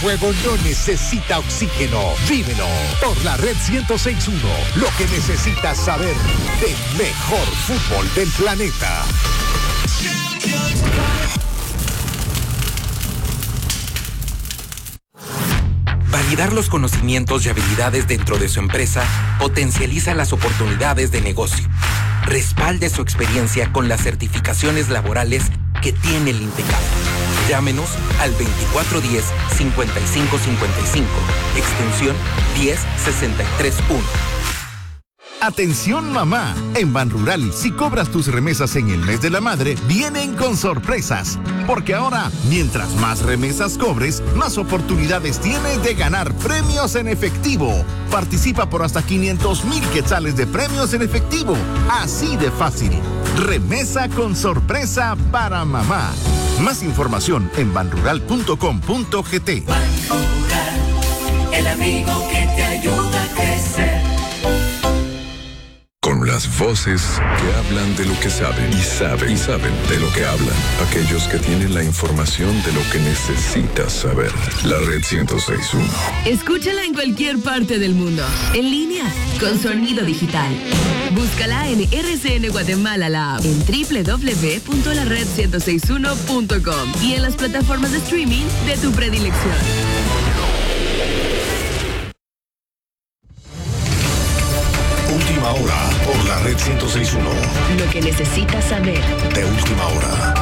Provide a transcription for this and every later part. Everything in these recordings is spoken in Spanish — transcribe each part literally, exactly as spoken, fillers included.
fuego no necesita oxígeno. Vívelo por la Red ciento seis punto uno. Lo que necesitas saber del mejor fútbol del planeta. Validar los conocimientos y habilidades dentro de su empresa potencializa las oportunidades de negocio. Respalde su experiencia con las certificaciones laborales que tiene el INTECAP. Llámenos al veinticuatro diez, cincuenta y cinco cincuenta y cinco, extensión diez sesenta y tres uno. Atención mamá, en Banrural, si cobras tus remesas en el mes de la madre, vienen con sorpresas. Porque ahora, mientras más remesas cobres, más oportunidades tienes de ganar premios en efectivo. Participa por hasta quinientos mil quetzales de premios en efectivo. Así de fácil. Remesa con sorpresa para mamá. Más información en banrural punto com punto gt. Banrural, el amigo que te ayuda a crecer. Con las voces que hablan de lo que saben y saben y saben de lo que hablan. Aquellos que tienen la información de lo que necesitas saber. La Red ciento seis punto uno. Escúchala en cualquier parte del mundo. En línea, con sonido digital. Búscala en R C N Guatemala la app, en doble u doble u doble u punto la red ciento sesenta y uno punto com y en las plataformas de streaming de tu predilección. Última hora por la Red ciento seis punto uno. Lo que necesitas saber. De última hora.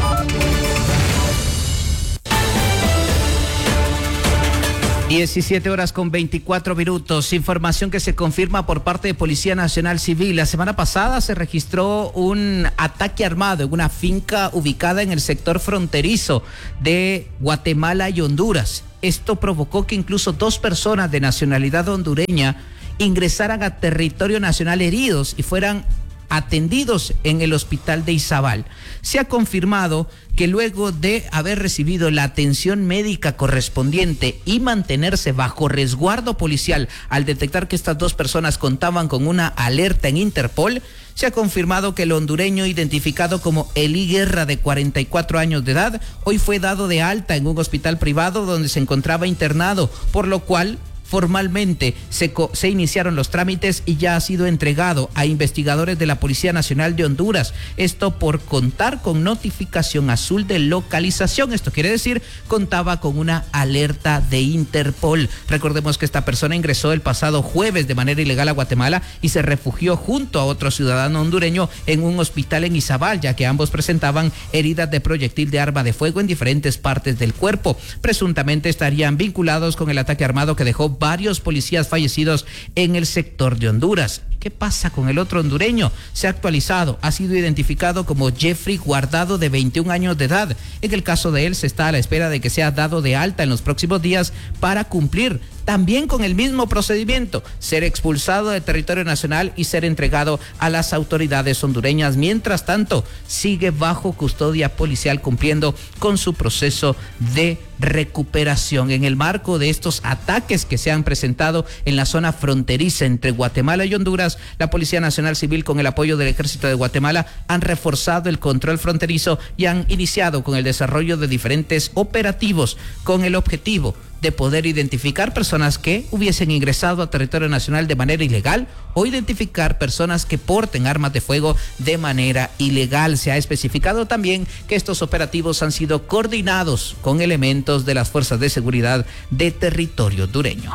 diecisiete horas con veinticuatro minutos. Información que se confirma por parte de Policía Nacional Civil. La semana pasada se registró un ataque armado en una finca ubicada en el sector fronterizo de Guatemala y Honduras. Esto provocó que incluso dos personas de nacionalidad hondureña ingresaran a territorio nacional heridos y fueran atendidos en el hospital de Izabal. Se ha confirmado que luego de haber recibido la atención médica correspondiente y mantenerse bajo resguardo policial al detectar que estas dos personas contaban con una alerta en Interpol, se ha confirmado que el hondureño identificado como Eli Guerra, de cuarenta y cuatro años de edad, hoy fue dado de alta en un hospital privado donde se encontraba internado, por lo cual formalmente se, se iniciaron los trámites y ya ha sido entregado a investigadores de la Policía Nacional de Honduras. Esto por contar con notificación azul de localización. Esto quiere decir, contaba con una alerta de Interpol. Recordemos que esta persona ingresó el pasado jueves de manera ilegal a Guatemala y se refugió junto a otro ciudadano hondureño en un hospital en Izabal, ya que ambos presentaban heridas de proyectil de arma de fuego en diferentes partes del cuerpo. Presuntamente estarían vinculados con el ataque armado que dejó varios policías fallecidos en el sector de Honduras. ¿Qué pasa con el otro hondureño? Se ha actualizado, ha sido identificado como Jeffrey Guardado, de veintiún años de edad. En el caso de él se está a la espera de que sea dado de alta en los próximos días para cumplir también con el mismo procedimiento, ser expulsado de territorio nacional y ser entregado a las autoridades hondureñas. Mientras tanto, sigue bajo custodia policial cumpliendo con su proceso de recuperación. En el marco de estos ataques que se han presentado en la zona fronteriza entre Guatemala y Honduras, la Policía Nacional Civil, con el apoyo del Ejército de Guatemala, han reforzado el control fronterizo y han iniciado con el desarrollo de diferentes operativos con el objetivo de poder identificar personas que hubiesen ingresado a territorio nacional de manera ilegal o identificar personas que porten armas de fuego de manera ilegal. Se ha especificado también que estos operativos han sido coordinados con elementos de las fuerzas de seguridad de territorio hondureño.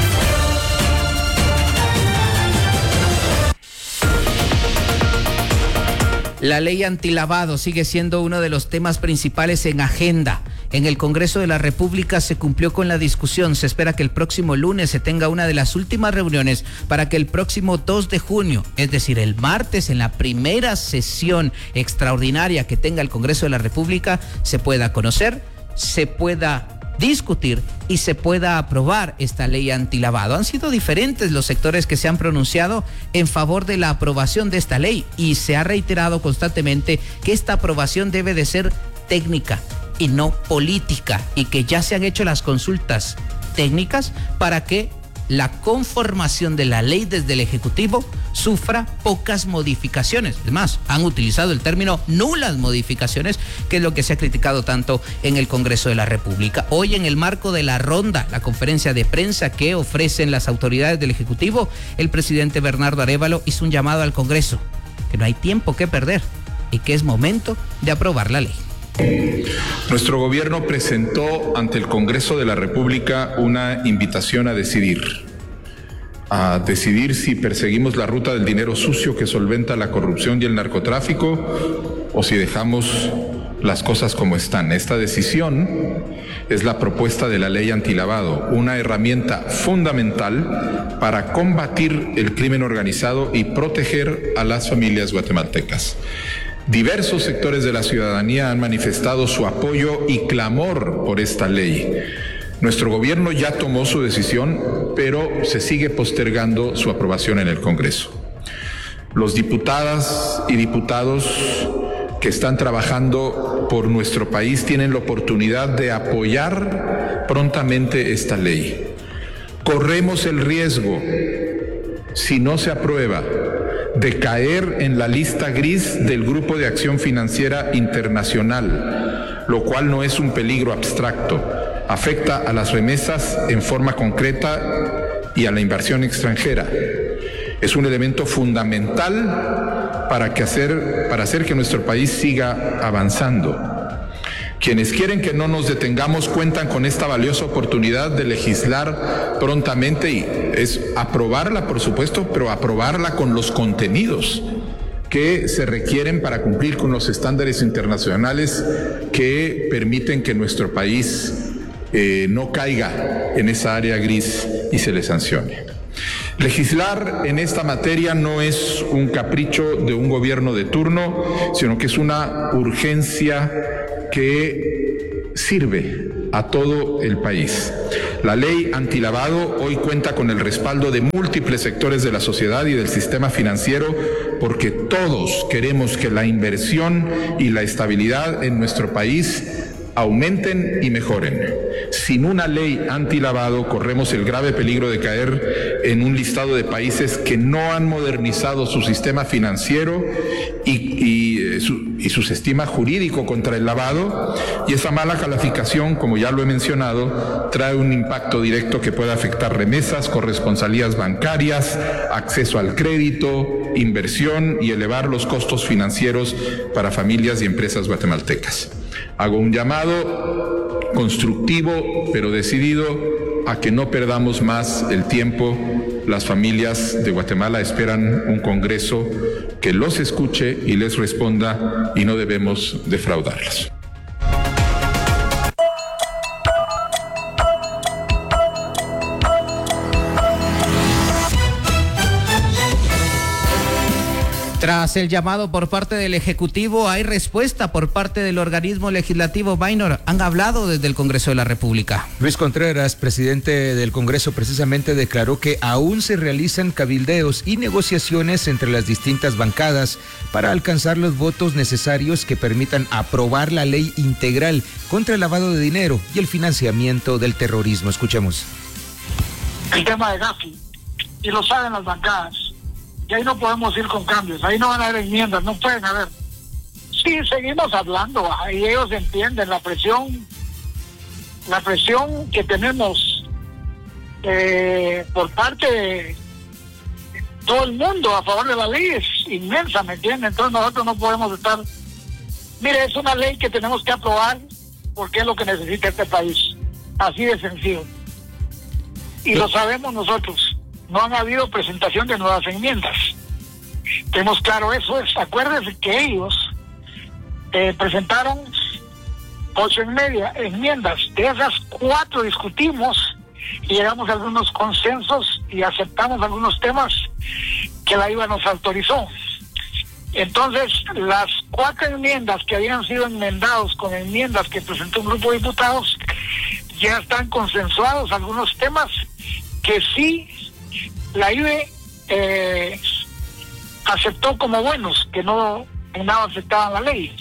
La ley antilavado sigue siendo uno de los temas principales en agenda. En el Congreso de la República se cumplió con la discusión. Se espera que el próximo lunes se tenga una de las últimas reuniones para que el próximo dos de junio, es decir, el martes, en la primera sesión extraordinaria que tenga el Congreso de la República, se pueda conocer, se pueda discutir y se pueda aprobar esta ley antilavado. Han sido diferentes los sectores que se han pronunciado en favor de la aprobación de esta ley y se ha reiterado constantemente que esta aprobación debe de ser técnica y no política, y que ya se han hecho las consultas técnicas para que la conformación de la ley desde el Ejecutivo sufra pocas modificaciones. Es más, han utilizado el término nulas modificaciones, que es lo que se ha criticado tanto en el Congreso de la República. Hoy, en el marco de la ronda, la conferencia de prensa que ofrecen las autoridades del Ejecutivo, el presidente Bernardo Arévalo hizo un llamado al Congreso, que no hay tiempo que perder y que es momento de aprobar la ley. Nuestro gobierno presentó ante el Congreso de la República una invitación a decidir, a decidir si perseguimos la ruta del dinero sucio que solventa la corrupción y el narcotráfico o si dejamos las cosas como están. Esta decisión es la propuesta de la ley antilavado, una herramienta fundamental para combatir el crimen organizado y proteger a las familias guatemaltecas. Diversos sectores de la ciudadanía han manifestado su apoyo y clamor por esta ley. Nuestro gobierno ya tomó su decisión, pero se sigue postergando su aprobación en el Congreso. Los diputadas y diputados que están trabajando por nuestro país tienen la oportunidad de apoyar prontamente esta ley. Corremos el riesgo, si no se aprueba, de caer en la lista gris del Grupo de Acción Financiera Internacional, lo cual no es un peligro abstracto. Afecta a las remesas en forma concreta y a la inversión extranjera. Es un elemento fundamental para, que hacer, para hacer que nuestro país siga avanzando. Quienes quieren que no nos detengamos cuentan con esta valiosa oportunidad de legislar prontamente y es aprobarla, por supuesto, pero aprobarla con los contenidos que se requieren para cumplir con los estándares internacionales que permiten que nuestro país eh, no caiga en esa área gris y se le sancione. Legislar en esta materia no es un capricho de un gobierno de turno, sino que es una urgencia que sirve a todo el país. La ley antilavado hoy cuenta con el respaldo de múltiples sectores de la sociedad y del sistema financiero, porque todos queremos que la inversión y la estabilidad en nuestro país aumenten y mejoren. Sin una ley antilavado corremos el grave peligro de caer en un listado de países que no han modernizado su sistema financiero y, y, su, y su sistema jurídico contra el lavado, y esa mala calificación, como ya lo he mencionado, trae un impacto directo que puede afectar remesas, corresponsalías bancarias, acceso al crédito, inversión y elevar los costos financieros para familias y empresas guatemaltecas. Hago un llamado constructivo pero decidido a que no perdamos más el tiempo. Las familias de Guatemala esperan un Congreso que los escuche y les responda, y no debemos defraudarlas. Tras el llamado por parte del Ejecutivo, hay respuesta por parte del organismo legislativo. Baynor, han hablado desde el Congreso de la República. Luis Contreras, presidente del Congreso, precisamente declaró que aún se realizan cabildeos y negociaciones entre las distintas bancadas para alcanzar los votos necesarios que permitan aprobar la ley integral contra el lavado de dinero y el financiamiento del terrorismo. Escuchemos. El tema de Gafi, y lo saben las bancadas. Y ahí no podemos ir con cambios, ahí no van a haber enmiendas, no pueden haber. Sí, seguimos hablando, y ellos entienden la presión, la presión que tenemos eh, por parte de todo el mundo a favor de la ley es inmensa, ¿me entienden? Entonces nosotros no podemos estar... Mire, es una ley que tenemos que aprobar porque es lo que necesita este país, así de sencillo. Y lo sabemos nosotros. No han habido presentación de nuevas enmiendas. Tenemos claro eso. Es, acuérdense que ellos eh, presentaron ocho en media enmiendas. De esas cuatro discutimos y llegamos a algunos consensos y aceptamos algunos temas que la I V A nos autorizó. Entonces, las cuatro enmiendas que habían sido enmendados con enmiendas que presentó un grupo de diputados, ya están consensuados algunos temas que sí la I V A eh, aceptó como buenos, que no en nada afectaban la ley.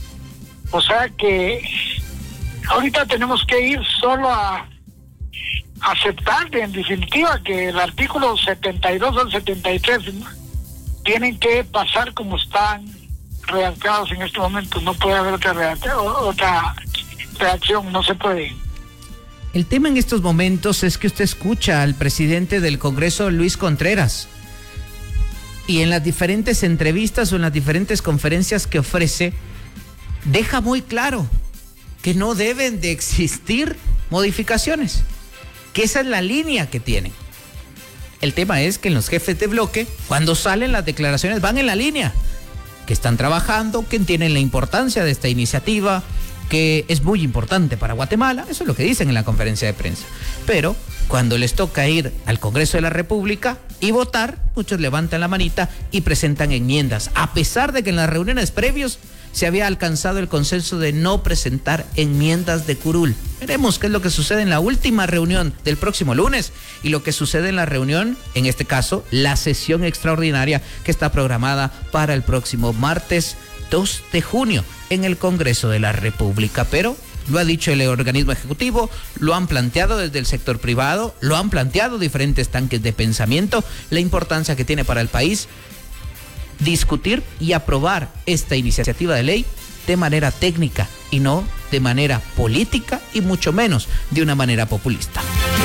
O sea que ahorita tenemos que ir solo a aceptar en definitiva que el artículo setenta y dos al setenta y tres tienen que pasar como están redactados en este momento. No puede haber otra redacción, otra reacción, no se puede. El tema en estos momentos es que usted escucha al presidente del Congreso, Luis Contreras, y en las diferentes entrevistas o en las diferentes conferencias que ofrece, deja muy claro que no deben de existir modificaciones, que esa es la línea que tienen. El tema es que en los jefes de bloque, cuando salen las declaraciones, van en la línea, que están trabajando, que entienden la importancia de esta iniciativa, que es muy importante para Guatemala, eso es lo que dicen en la conferencia de prensa. Pero cuando les toca ir al Congreso de la República y votar, muchos levantan la manita y presentan enmiendas, a pesar de que en las reuniones previos se había alcanzado el consenso de no presentar enmiendas de curul. Veremos qué es lo que sucede en la última reunión del próximo lunes y lo que sucede en la reunión, en este caso, la sesión extraordinaria que está programada para el próximo martes dos de junio en el Congreso de la República. Pero lo ha dicho el organismo ejecutivo, lo han planteado desde el sector privado, lo han planteado diferentes tanques de pensamiento, la importancia que tiene para el país discutir y aprobar esta iniciativa de ley de manera técnica y no de manera política y mucho menos de una manera populista.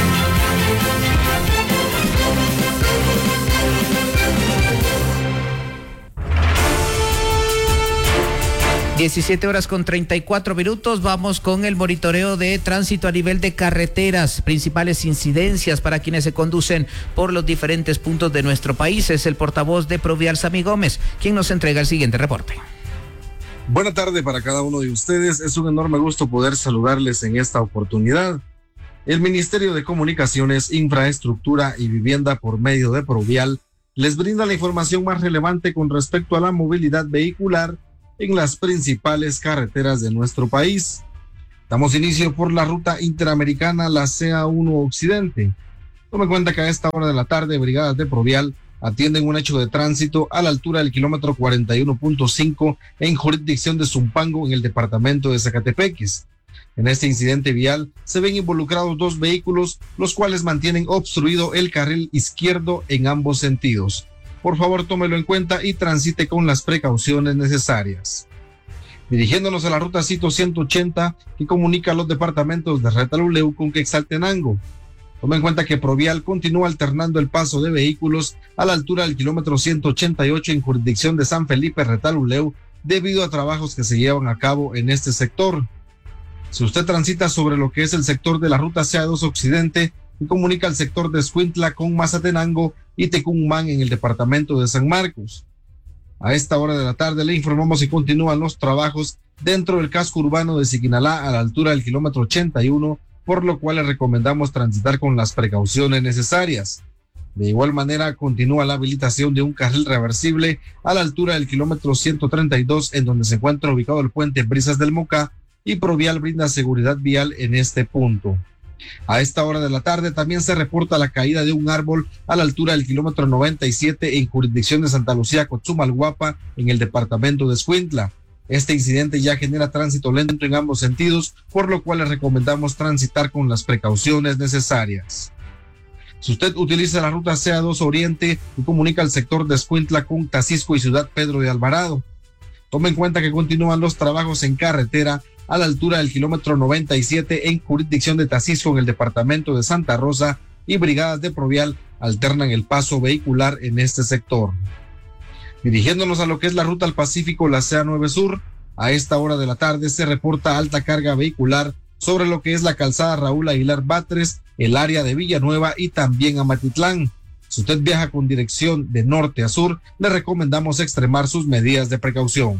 diecisiete horas con treinta y cuatro minutos, vamos con el monitoreo de tránsito a nivel de carreteras, principales incidencias para quienes se conducen por los diferentes puntos de nuestro país. Es el portavoz de Provial, Sammy Gómez, quien nos entrega el siguiente reporte. Buena tarde para cada uno de ustedes, es un enorme gusto poder saludarles en esta oportunidad. El Ministerio de Comunicaciones, Infraestructura y Vivienda por medio de Provial les brinda la información más relevante con respecto a la movilidad vehicular en las principales carreteras de nuestro país. Damos inicio por la ruta interamericana, la C A uno Occidente. Tome en cuenta que a esta hora de la tarde, brigadas de Provial atienden un hecho de tránsito a la altura del kilómetro cuarenta y uno punto cinco en jurisdicción de Zumpango, en el departamento de Zacatepeques. En este incidente vial se ven involucrados dos vehículos, los cuales mantienen obstruido el carril izquierdo en ambos sentidos. Por favor, tómelo en cuenta y transite con las precauciones necesarias. Dirigiéndonos a la ruta Cito ciento ochenta, que comunica los departamentos de Retaluleu con Quetzaltenango. Tome en cuenta que Provial continúa alternando el paso de vehículos a la altura del kilómetro ciento ochenta y ocho en jurisdicción de San Felipe Retaluleu, debido a trabajos que se llevan a cabo en este sector. Si usted transita sobre lo que es el sector de la ruta C A dos Occidente, que comunica el sector de Escuintla con Mazatenango y Tecumán en el departamento de San Marcos. A esta hora de la tarde le informamos que continúan los trabajos dentro del casco urbano de Siquinalá a la altura del kilómetro ochenta y uno, por lo cual le recomendamos transitar con las precauciones necesarias. De igual manera, continúa la habilitación de un carril reversible a la altura del kilómetro ciento treinta y dos, en donde se encuentra ubicado el puente Brisas del Mocá, y Provial brinda seguridad vial en este punto. A esta hora de la tarde también se reporta la caída de un árbol a la altura del kilómetro noventa y siete en jurisdicción de Santa Lucía, Cotzumalguapa, en el departamento de Escuintla. Este incidente ya genera tránsito lento en ambos sentidos, por lo cual les recomendamos transitar con las precauciones necesarias. Si usted utiliza la ruta C A dos Oriente y comunica el sector de Escuintla con Tacisco y Ciudad Pedro de Alvarado, tome en cuenta que continúan los trabajos en carretera a la altura del kilómetro noventa y siete en jurisdicción de Tacisco en el departamento de Santa Rosa, y brigadas de Provial alternan el paso vehicular en este sector. Dirigiéndonos a lo que es la ruta al Pacífico, la C A nueve Sur, a esta hora de la tarde se reporta alta carga vehicular sobre lo que es la calzada Raúl Aguilar Batres, el área de Villanueva y también Amatitlán. Si usted viaja con dirección de norte a sur, le recomendamos extremar sus medidas de precaución.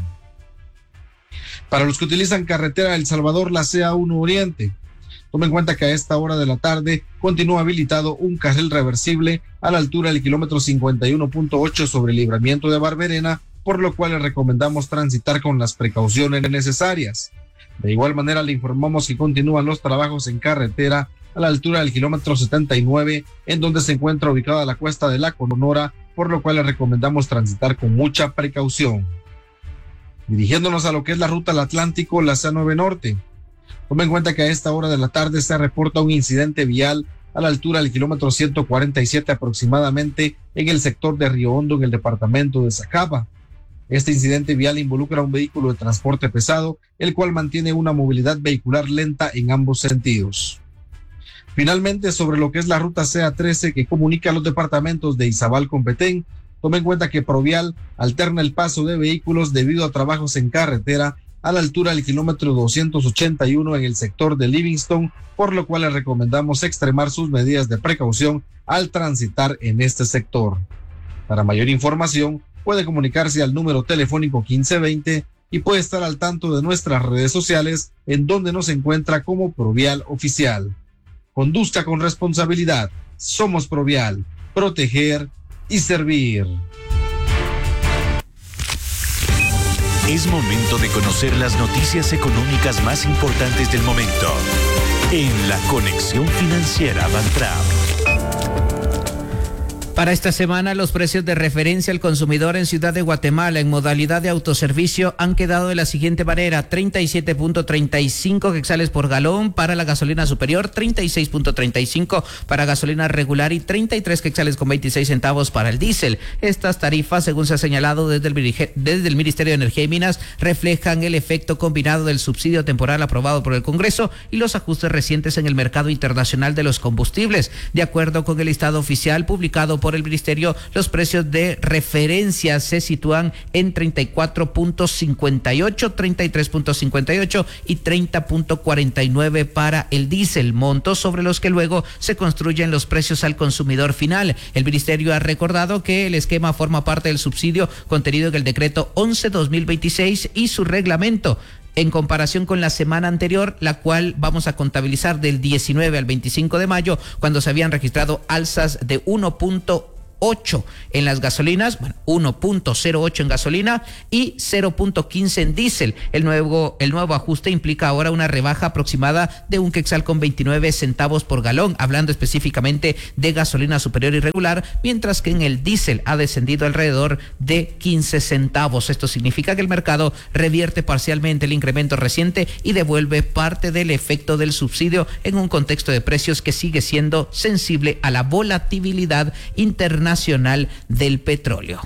Para los que utilizan carretera El Salvador, la C A uno Oriente, tome en cuenta que a esta hora de la tarde continúa habilitado un carril reversible a la altura del kilómetro cincuenta y uno punto ocho sobre el libramiento de Barberena, por lo cual le recomendamos transitar con las precauciones necesarias. De igual manera, le informamos que continúan los trabajos en carretera a la altura del kilómetro setenta y nueve, en donde se encuentra ubicada la cuesta de la Conora, por lo cual le recomendamos transitar con mucha precaución. Dirigiéndonos a lo que es la ruta al Atlántico, la C A nueve Norte, tome en cuenta que a esta hora de la tarde se reporta un incidente vial a la altura del kilómetro ciento cuarenta y siete aproximadamente en el sector de Río Hondo en el departamento de Zacapa. Este incidente vial involucra a un vehículo de transporte pesado, el cual mantiene una movilidad vehicular lenta en ambos sentidos. Finalmente, sobre lo que es la ruta C A trece que comunica los departamentos de Izabal con Petén, tome en cuenta que Provial alterna el paso de vehículos debido a trabajos en carretera a la altura del kilómetro doscientos ochenta y uno en el sector de Livingston, por lo cual le recomendamos extremar sus medidas de precaución al transitar en este sector. Para mayor información, puede comunicarse al número telefónico quince veinte y puede estar al tanto de nuestras redes sociales en donde nos encuentra como Provial Oficial. Conduzca con responsabilidad. Somos Provial. Proteger y servir. Es momento de conocer las noticias económicas más importantes del momento en la Conexión Financiera Bantrap. Para esta semana, los precios de referencia al consumidor en Ciudad de Guatemala en modalidad de autoservicio han quedado de la siguiente manera: treinta y siete punto treinta y cinco quetzales por galón para la gasolina superior, treinta y seis punto treinta y cinco para gasolina regular y treinta y tres quetzales con veintiséis centavos para el diésel. Estas tarifas, según se ha señalado desde el, desde el Ministerio de Energía y Minas, reflejan el efecto combinado del subsidio temporal aprobado por el Congreso y los ajustes recientes en el mercado internacional de los combustibles. De acuerdo con el listado oficial publicado por por el Ministerio, los precios de referencia se sitúan en treinta y cuatro punto cincuenta y ocho, treinta y tres punto cincuenta y ocho y treinta punto cuarenta y nueve para el diésel, montos sobre los que luego se construyen los precios al consumidor final. El Ministerio ha recordado que el esquema forma parte del subsidio contenido en el decreto once barra dos mil veintiséis y su reglamento, en comparación con la semana anterior, la cual vamos a contabilizar del diecinueve al veinticinco de mayo, cuando se habían registrado alzas de uno punto ocho en las gasolinas, bueno, uno punto cero ocho en gasolina y cero punto quince en diésel. El nuevo, el nuevo ajuste implica ahora una rebaja aproximada de un quetzal con veintinueve centavos por galón, hablando específicamente de gasolina superior y regular, mientras que en el diésel ha descendido alrededor de quince centavos. Esto significa que el mercado revierte parcialmente el incremento reciente y devuelve parte del efecto del subsidio en un contexto de precios que sigue siendo sensible a la volatilidad internacional nacional del petróleo.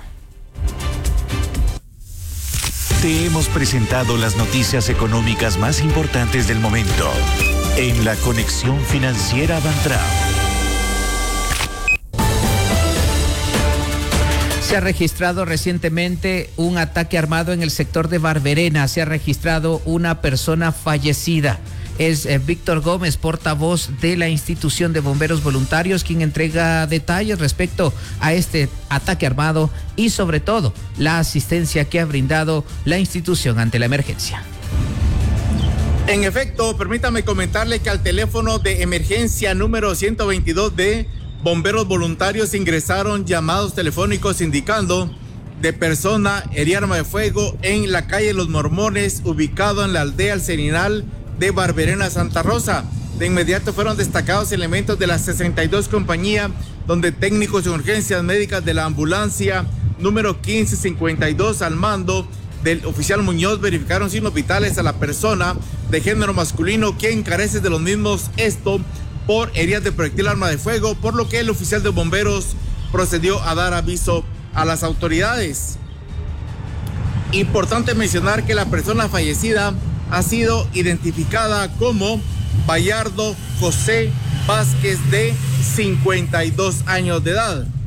Te hemos presentado las noticias económicas más importantes del momento en la Conexión Financiera Bantrap. Se ha registrado recientemente un ataque armado en el sector de Barberena. Se ha registrado una persona fallecida. Es eh, Víctor Gómez, portavoz de la institución de bomberos voluntarios, quien entrega detalles respecto a este ataque armado y sobre todo la asistencia que ha brindado la institución ante la emergencia. En efecto, permítame comentarle que al teléfono de emergencia número ciento veintidós de bomberos voluntarios ingresaron llamados telefónicos indicando de persona herida arma de fuego en la calle Los Mormones, ubicado en la aldea El Serenal de Barberena, Santa Rosa. De inmediato fueron destacados elementos de la sesenta y dos compañía, donde técnicos de urgencias médicas de la ambulancia número quince cincuenta y dos al mando del oficial Muñoz verificaron signos vitales a la persona de género masculino, quien carece de los mismos, esto por heridas de proyectil arma de fuego, por lo que el oficial de bomberos procedió a dar aviso a las autoridades. Importante mencionar que la persona fallecida ha sido identificada como Bayardo José Vázquez, de cincuenta y dos años de edad.